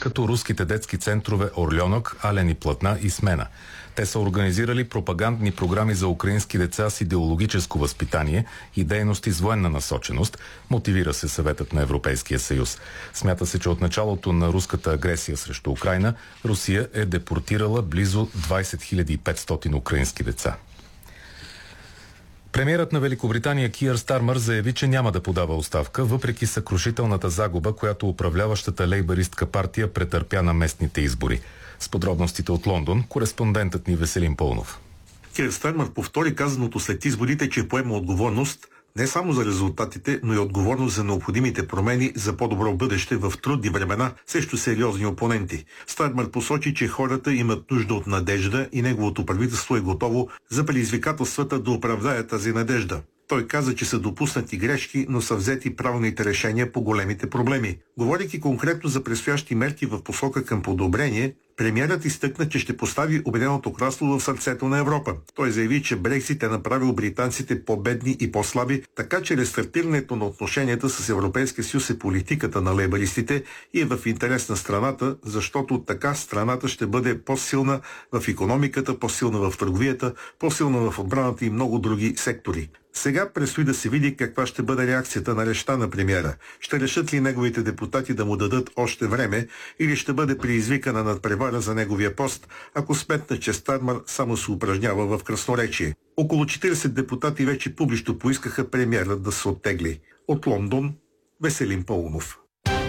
като руските детски центрове Орльонок, Алени платна и Смена. Те са организирали пропагандни програми за украински деца с идеологическо възпитание и дейности с военна насоченост, мотивира се Съветът на Европейския съюз. Смята се, че от началото на руската агресия срещу Украйна, Русия е депортирала близо 20 500 украински деца. Премиерът на Великобритания Кийър Стармър заяви, че няма да подава оставка, въпреки съкрушителната загуба, която управляващата лейбъристка партия претърпя на местните избори. С подробностите от Лондон, кореспондентът ни Веселин Пълнов. Кийър Стармър повтори казаното след изборите, че поема отговорност не само за резултатите, но и отговорност за необходимите промени за по-добро бъдеще в трудни времена срещу сериозни опоненти. Стармър посочи, че хората имат нужда от надежда и неговото правителство е готово за предизвикателствата да оправдае тази надежда. Той каза, че са допуснати грешки, но са взети правилните решения по големите проблеми. Говорейки конкретно за предстоящи мерки в посока към подобрение, премиерът изтъкна, че ще постави Обединеното кралство в сърцето на Европа. Той заяви, че Брексит е направил британците по-бедни и по-слаби, така че рестартирането на отношенията с Европейския съюз е политиката на лейбъристите и е в интерес на страната, защото така страната ще бъде по-силна в икономиката, по-силна в търговията, по-силна в отбраната и много други сектори. Сега предстои да се види каква ще бъде реакцията на речта на премиера. Ще решат ли неговите депутати да му дадат още време или ще бъде предизвикана надпревара за неговия пост, ако сметна, че Стармър само се упражнява в красноречие. Около 40 депутати вече публично поискаха премиерът да се оттегли. От Лондон, Веселин Пълнов.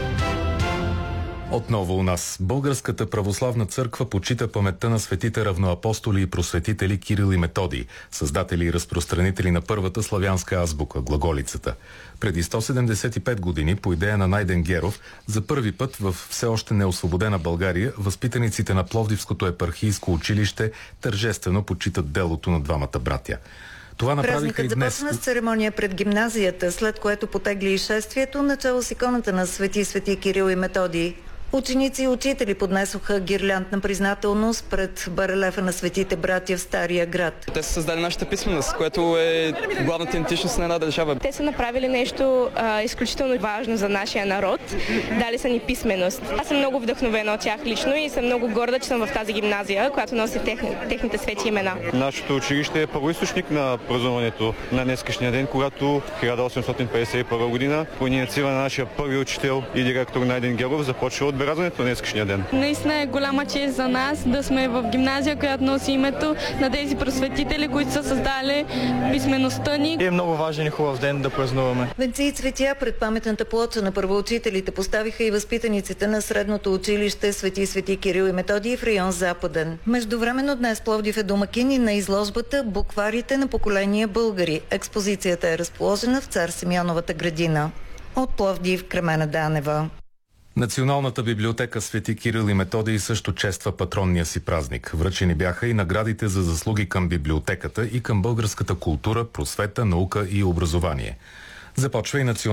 Отново у нас. Българската православна църква почита паметта на светите равноапостоли и просветители Кирил и Методий, създатели и разпространители на първата славянска азбука – глаголицата. Преди 175 години, по идея на Найден Геров, за първи път в все още неосвободена България, възпитаниците на Пловдивското епархийско училище тържествено почитат делото на двамата братя. Това направиха и днес. Започна с церемония пред гимназията, след което потегли и шествието, начало с иконата на свети Кирил и Методий. Ученици и учители поднесоха гирлянд на признателност пред барелефа на светите братя в Стария град. Те са създали нашата писменост, което е главната идентичност на една държава. Те са направили нещо изключително важно за нашия народ. Дали са ни писменост. Аз съм много вдъхновена от тях лично и съм много горда, че съм в тази гимназия, която носи техните свети имена. Нашето училище е първоизточник на празнуването на днескашния ден, когато 1851 година по инициатива на нашия първи учител и директор Найден Геров започва отбелязването на днескашния ден. Наистина е голяма чест за нас да сме в гимназия, която носи името на тези просветители, които са създали писмеността ни. И е много важен и хубав ден да празнуваме. Венци и цветя пред паметната плоча на първоучителите поставиха и възпитаниците на средното училище свети Кирил и Методий в район Западен. Междувременно днес Пловдив е домакин и на изложбата "Букварите на поколения българи". Експозицията е разположена в Цар Симеоновата градина. От Пловдив, Кремена Данева. Националната библиотека Свети Кирил и Методий също чества патронния си празник. Връчени бяха и наградите за заслуги към библиотеката и към българската култура, просвета, наука и образование. Започва и